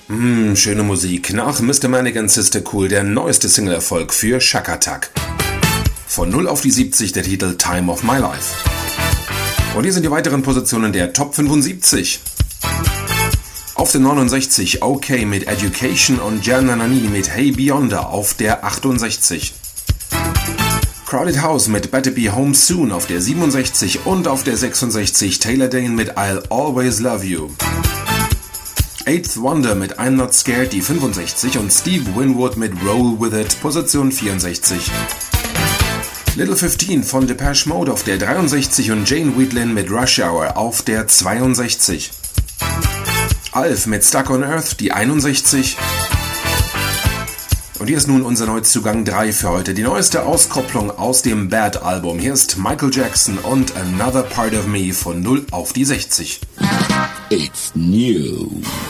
Schöne Musik. Nach Mr. Manic and Sister Cool der neueste Single-Erfolg für Shakatak. Von 0 auf die 70 der Titel Time of My Life. Und hier sind die weiteren Positionen der Top 75. Auf der 69 OK mit Education und Gianna Nannini mit Hey Beyonder auf der 68. Crowded House mit Better Be Home Soon auf der 67 und auf der 66 Taylor Dane mit I'll Always Love You. Eighth Wonder mit I'm Not Scared die 65 und Steve Winwood mit Roll With It Position 64. Little 15 von Depeche Mode auf der 63 und Jane Wheatlin mit Rush Hour auf der 62. Alf mit Stuck on Earth die 61. Und hier ist nun unser Neuzugang 3 für heute, die neueste Auskopplung aus dem Bad-Album. Hier ist Michael Jackson und Another Part of Me von 0 auf die 60. It's new.